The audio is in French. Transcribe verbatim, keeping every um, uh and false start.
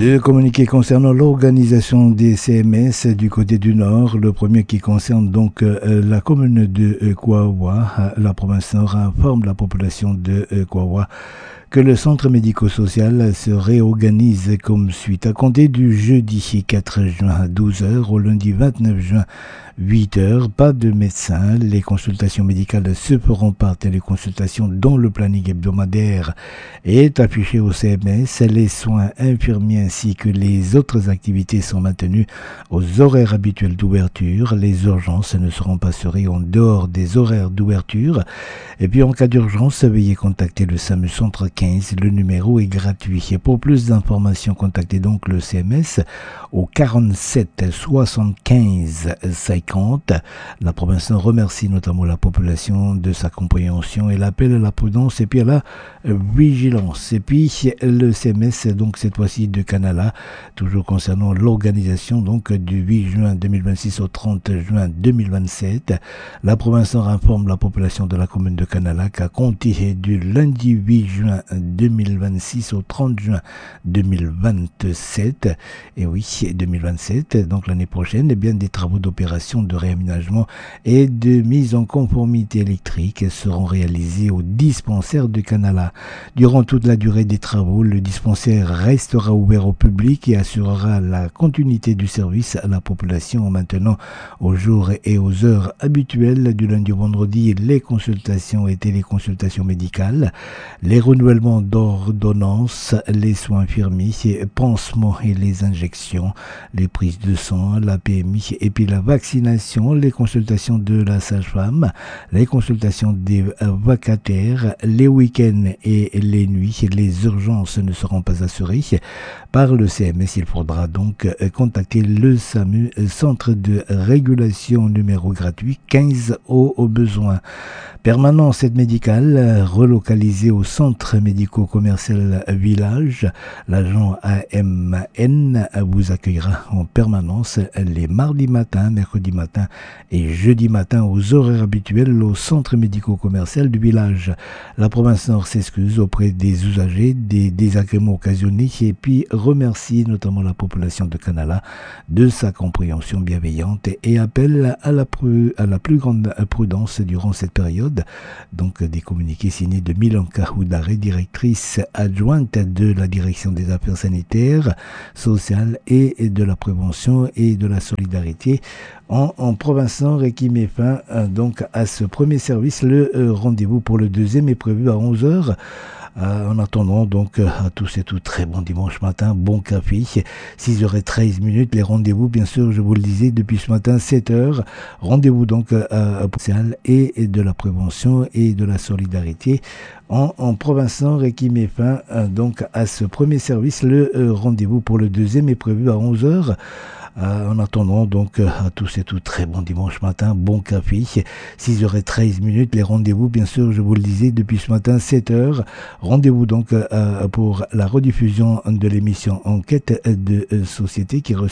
Deux communiqués concernant l'organisation des C M S du côté du Nord. Le premier qui concerne donc euh, la commune de euh, Kouawa. La province Nord informe la population de euh, Kouawa que le centre médico-social se réorganise comme suite. À compter du jeudi quatre juin à douze heures au lundi vingt-neuf juin huit heures, pas de médecin. Les consultations médicales se feront par téléconsultation dont le planning hebdomadaire est affiché au C M S. Les soins infirmiers ainsi que les autres activités sont maintenues aux horaires habituels d'ouverture. Les urgences ne seront pas assurées en dehors des horaires d'ouverture. Et puis en cas d'urgence, veuillez contacter le SAMU Centre quinze. Le numéro est gratuit. Et pour plus d'informations, contactez donc le C M S au quarante-sept soixante-quinze cinquante. La province remercie notamment la population de sa compréhension et l'appel à la prudence et puis à la vigilance. Et puis le C M S, donc cette fois-ci de Canala, toujours concernant l'organisation donc du huit juin deux mille vingt-six au trente juin deux mille vingt-sept. La province informe la population de la commune de Canala qu'à compter du lundi huit juin deux mille vingt-six au trente juin deux mille vingt-sept, et oui, deux mille vingt-sept, donc l'année prochaine, eh bien des travaux d'opération de réaménagement et de mise en conformité électrique seront réalisés au dispensaire de Canala. Durant toute la durée des travaux, le dispensaire restera ouvert au public et assurera la continuité du service à la population en maintenant aux jours et aux heures habituelles du lundi au vendredi les consultations et téléconsultations médicales, les renouvellements d'ordonnances, les soins infirmiers, pansements et les injections, les prises de sang, la P M I et puis la vaccination, les consultations de la sage-femme, les consultations des vacataires, les week-ends et les nuits. Les urgences ne seront pas assurées par le C M S. Il faudra donc contacter le SAMU, Centre de régulation numéro gratuit quinze au, au besoin. Permanence aide médicale relocalisée au centre médico-commercial Village. L'agent A M N vous accueillera en permanence les mardis matins, mercredis matin et jeudi matin aux horaires habituels au centre médico-commercial du Village. La province Nord s'excuse auprès des usagers des désagréments occasionnés et puis remercie notamment la population de Canala de sa compréhension bienveillante et appelle à la, pru- à la plus grande prudence durant cette période. Donc des communiqués signés de Milanka Houdare, directrice adjointe de la direction des affaires sanitaires, sociales et de la prévention et de la solidarité en, en province Nord et qui met fin euh, donc à ce premier service. Le euh, rendez-vous pour le deuxième est prévu à onze heures. Euh, en attendant donc euh, à tous et toutes, très bon dimanche matin, bon café, six heures treize minutes, les rendez-vous bien sûr, je vous le disais, depuis ce matin, sept heures, rendez-vous donc euh, à social et, et de la prévention et de la solidarité en, en province Nord et qui met fin euh, donc à ce premier service. Le euh, rendez-vous pour le deuxième est prévu à onze heures. Euh, en attendant donc euh, à tous et toutes, très bon dimanche matin, bon café, six heures treize minutes, les rendez-vous bien sûr, je vous le disais, depuis ce matin, sept heures, rendez-vous donc euh, pour la rediffusion de l'émission Enquête de euh, société qui reçoit